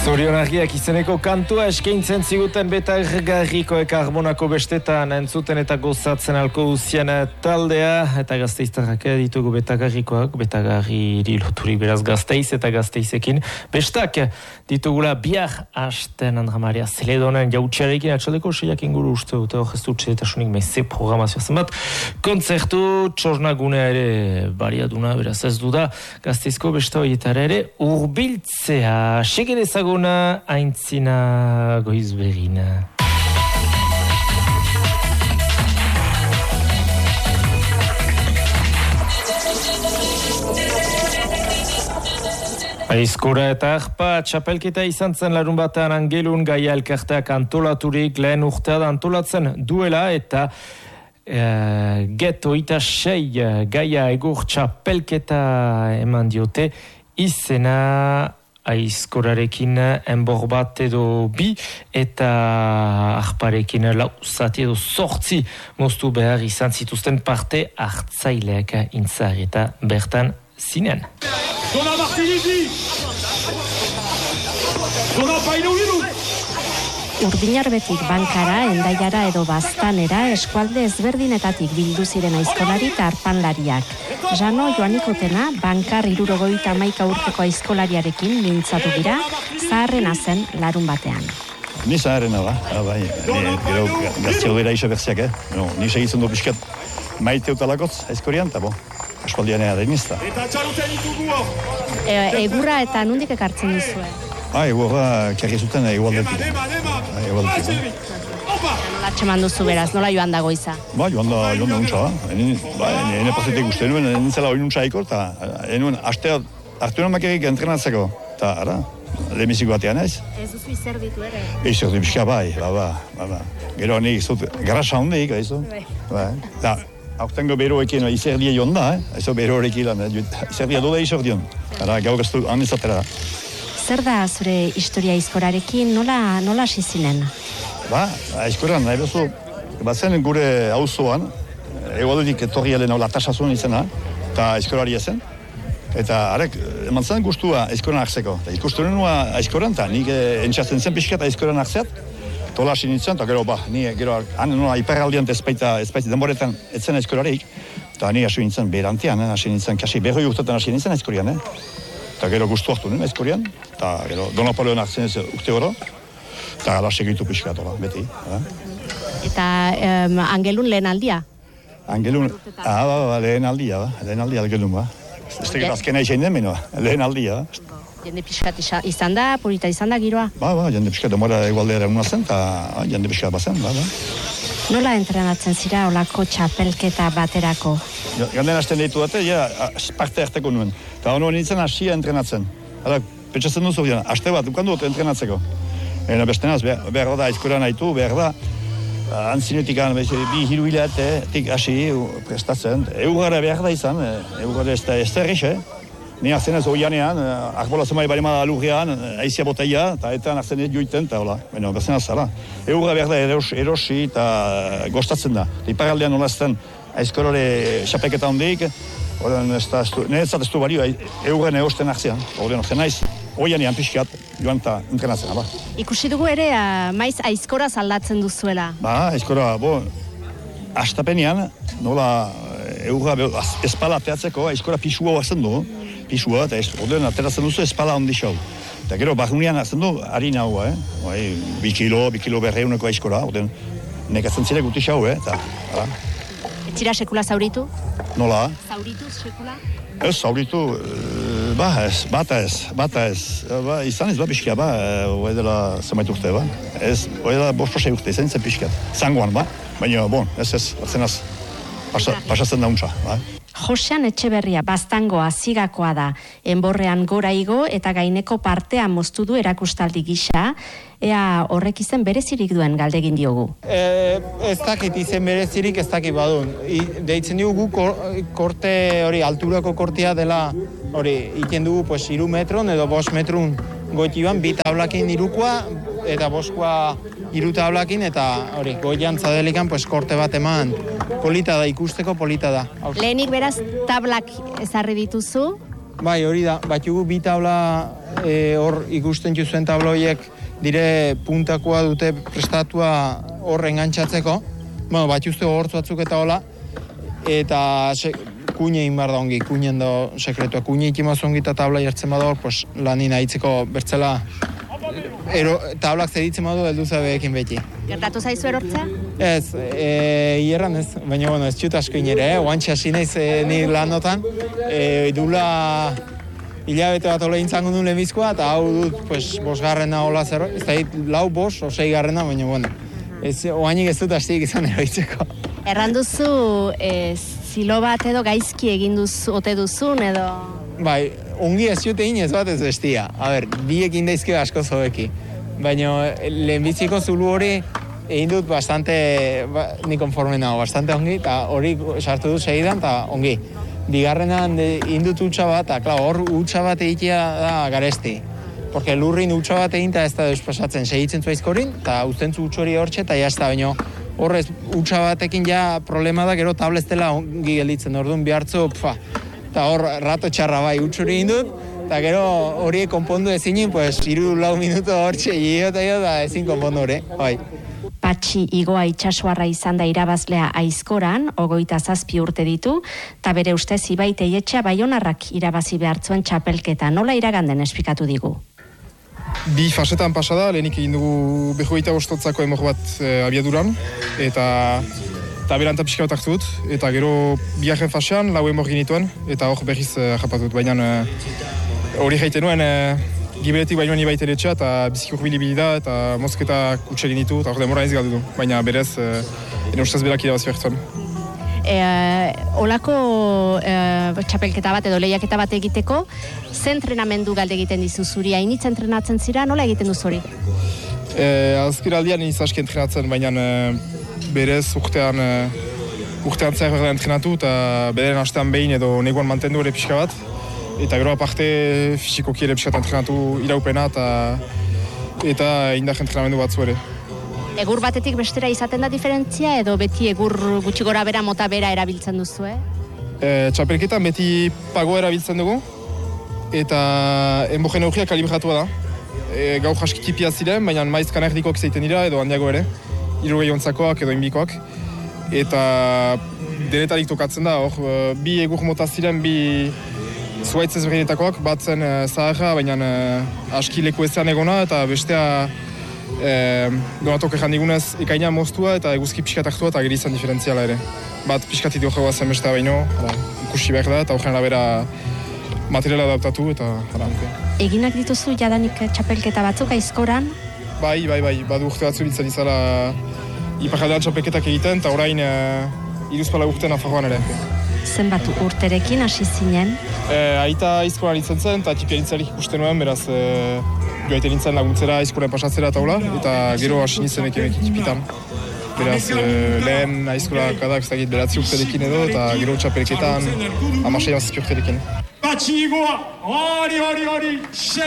Zorionargiak izeneko kantua eskaintzen ziguten Betagarriko Karbonako bestetan entzuten eta gozatzen alko uzien taldea eta Gasteiztarrak ditugu Betagarrikoak, Betagarri loturik beraz Gasteiz eta Gasteizekin bestak ditugula bihar hasten Andra Maria Zeledonen jautxarekin atxaldeko seiak inguru uste dute ez dutxe eta sunik meze programazioa zenbat kontzertu txosnagunea ere bariaduna beraz ez du da Gasteizko besta horietara ere urbiltzea segin ezaguna aintzina goizberina. Aizkora eta arpa txapelketa izan zen larun batean Angelun Gaia elkarteak antolaturik lehen urtea da antolatzen duela eta Geto eta 6 Gaia egur txapelketa eman diote izena aizkorarekin enbor bat edo bi eta arparekin lau zati edo 8 moztu behar izan zituzten parte hartzaileak intzar eta bertan zinen. Zona Martinizi! Zona Painuiru! Urdinarbetik bankara, endaiara edo baztanera eskualde ezberdinetatik bildu ziren aizkolari eta arpanlariak. Jano Joanikotena, bankar 71 urteko aizkolariarekin mintzatu dira, zaharrena zen larun batean. Ni zaharrena ba, bai, gero gazteo bera iso berziak, ni segitzen du pixkat maite utalakotz aizkorian, eta bo, aspaldianea da inizta. Eta txaruten ikugu! Egurra eta nondik ekartzen duzue? Egurra kerri zuten egualdetik. Nola txeman duzu beraz, nola joan dago iza? Joan da untsa, ene pasetik uste nuen, nintzela hori untsa ikor, eta enuen astea hartu nuen makerik entrenatzeko, eta ara, lemiziko batean ez. Ez duzu izerditu ere? Izerditu pixka bai. Gero nik zut, garasa hondeik, aizu. Eta, aurtengo beroekin izerdia joan da, aizu beroekin lan, izerdia doda izerdion. Ara, gaur ez du hanezatera. Zer da zure historia aizkorarekin, nola hasi zinen? Aizkoran, nahi bezu, bazen gure auzoan, eguadutik etorrialen hau latasazuen izena, eta aizkoraria zen. Eta arek, eman zen guztua aizkoran hartzeko. Ikustu nuen aizkoran, eta nik entxatzen zen pixkat aizkoran hartzeat, tola hasi nintzen, eta gero, han nola iparraldian ezpaita denboretan etzen aizkorareik, eta ni hasi nintzen berantean, hasi nintzen, kasi berroi urtetan hasi nintzen aizkorian, eta gero guztu hartu nuen aizkorian, eta gero Donapoleon hartzen ez urte gero, eta gala segitu pixkat, beti. Eta Angelun lehen aldia? Angelun, lehen aldia Angelun, ez tegit azkena izan den meno, lehen aldia. Jende pixkat izan da, polita izan da giroa? Jende pixkat demora egualdera una zen, eta jende pixkat bazen, Nola entrenatzen zira olako txapelketa baterako? Ganden hasten ditu dute, parte harteko nuen. Eta hono nintzen hasia entrenatzen. Pentsatzen duzu, haste bat, dukandu dut entrenatzeko. Bestenaz, behar da aizkoran haitu, behar da, antzinetik bi hiru hilatik hasi prestatzen. Eugara behar da izan, eugara ez da errexe. Ni hartzen ez oianean, akbola zemai barema alurrean, aizia botaia, eta hartzen ez joiten, eta hola, besten azala. Eugara behar da erosi eta gostatzen da. Iparaldean nolazten aizkorore xapeketa hondik, niretzat ez du balio, euren erosten hartzean, ordean naiz. Oianean pixkat, joan eta entrenatzen, Ikusi dugu ere, maiz aizkora aldatzen duzuela. Aizkora, astapenean, nola eurra espala teatzeko, aizkora pisua hazen du, pisua, eta ordean ateratzen duzu espala handi xau. Eta gero, barrunean hazen du, harina hau, 2 kilo berreuneko aizkora, ordean nekatzen zire guti xau, eta, Etxira sekula zauritu? Nola? Zaurituz sekula? Ez, zauritu, bata ez. Izan ez pixka, hori dela zemait urte, Ez, hori dela 5 urte, izan zen pixkat. Zangoan, baina, ez, batzenaz, pasatzen da untsa, Josean Etxeberria baztangoa zigakoa da, enborrean gora igo eta gaineko partea moztu du erakustaldi gisa, ea horrek izen berezirik duen galdegin diogu. Ez dakit izen berezirik ez dakit badun. Deitzen dugu korte hori, alturako kortea dela hori, iten dugu 3 metron edo 5 metron goitiban, 2 tablakin irukoa eta 5 3 tablakin eta hori, goian zadelikan korte bat eman polita da, ikusteko polita da. Lehenik beraz tablak ezarri dituzu? Bai, hori da, batugu 2 tabla hor ikusten juzuen tabloiek dire puntakoa dute prestatua hor engantzatzeko, bueno, bat juzte hortz batzuk eta hola, eta kuine egin behar da ongi, kuinen da sekretua. Kuine ikimaz ongi eta tabla jartzen bada hor, pues, lanin ahitzeko bertzela tablak zeditzen badu heldu zabeekin beti. Gertatu zaizu erortzea? Ez, hierran ez, baina bueno, ez txut asko inere, oantxe hasi naiz ni lanotan, dula hilabete bat hola intzango duen lehenbizkoa, eta hau dut, pues, 5garrena hola zerbait, ez da 5 o 6garrena, baina bueno, oainik ez dut hastik izan eroitzeko. Erranduzu, zilo bat edo gaizki egin ote duzun edo... Bai, ongi ez jute ez bat ez bestia. A ber, biekin daizke asko zoeki. Baina lehenbiziko zulu hori egin dut bastante, ni konforme nago, bastante ongi, eta hori sartu dut segidan, eta ongi. Bigarrenan egin dut utxa bat, eta hor utxa bat egitea da garesti. Porque lurrin utxa bat egin eta ez da despasatzen, segitzen zu aizkorin, eta uzten zu utxori hortxe, eta jazta, baina horrez utxa batekin ja problema da, gero tableztela ongi gelditzen, orduan bihartzu, eta hor rato txarra bai utxuri egin dut, eta gero hori konpondu ezinin, pues, 3-4 minuto hortxe, eta ezin konpondu hori, bai. Patxi Igoa itsasoarra izan da irabazlea Aizkoran, 27 urte ditu, eta bere ustez Ibaite Etxea Baionarrak irabazi behartzuen txapelketa. Nola iraganden esplikatu digu? Bi fasetan pasada, lehenik egin dugu 25 emor bat abiaduran, eta beranta pixka bat hartu dut, eta gero bigarren fasean, 4 emor ginituen, eta hor berriz japatut, baina hori jaiten nuen, gibeletik bainoen Ibaite Etxea, eta bizik urbili da, eta mozketa kutsegin ditu, eta hor demora ez galdu du, baina berez, ustez berak irabazi behartzen. Olako txapelketa bat edo lehiaketa bat egiteko, ze entrenamendu galde egiten dizu zuri, hainitz entrenatzen zira, nola egiten duz hori? Azkiraldian iniz aski entrenatzen, baina berez urtean zer berda entrenatu, eta bederen hastean behin edo neguan mantendu ere pixka bat, eta gero aparte fizikoki ere pixka entrenatu iraupena, eta indar entrenamendu batzu ere. Egur batetik bestera izaten da diferentzia edo beti egur gutxi gora bera mota bera erabiltzen duzu, Txapelketan beti pago erabiltzen dugu, eta enbogen aurria kalibratua da. Gau jaskitipia ziren, baina maiz kanerdikoak zeiten dira edo handiago ere, 60 ontzakoak edo inbikoak. Eta denetarik tokatzen da, hor, bi egur mota ziren, bi zuaitz ezberdinetakoak, bat zen zaharra, baina aski leku ezean egona, eta bestea donatok ejan digunez ekaina moztua eta eguzki pixkat hartua eta geri izan diferentziala ere. Bat pixkatit joa zen bestea baino, ikusi behar da eta horren labera materiala adaptatu eta Eginak dituzu jadanik txapelketa batzuk Aizkoran? Bai, badu urte batzu biltzen izala iparaldean txapelketak egiten eta orain 3 urte Nafarroan ere. Zenbat urterekin hasi zinen? Aita Aizkoran nintzen zen eta tipiaritzarik ikusten nuen, beraz joaiten nintzen laguntzera Aizkoran pasatzera taula, eta gero hasi nintzen ekemek tipitan. Beraz, lehen Aizkola kadak ez dakit 9 urterekin edo, eta gero txapelketan 16 urterekin. Patxi Igoa, hori, 6